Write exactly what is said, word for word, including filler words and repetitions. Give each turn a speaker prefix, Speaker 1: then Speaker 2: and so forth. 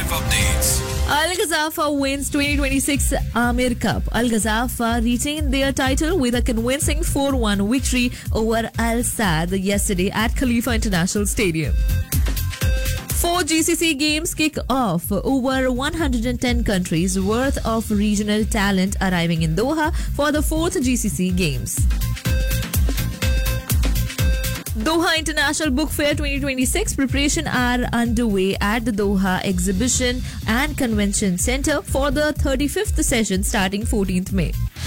Speaker 1: exclusive updates.
Speaker 2: Al Ghazafah wins twenty twenty-six Amir Cup. Al Ghazafah retained their title with a convincing four one victory over Al Sadd yesterday at Khalifa International Stadium. Four G C C games kick off. Over one hundred ten countries worth of regional talent arriving in Doha for the fourth G C C Games. Doha International Book Fair twenty twenty-six preparation are underway at the Doha Exhibition and Convention Center for the thirty-fifth session starting fourteenth May.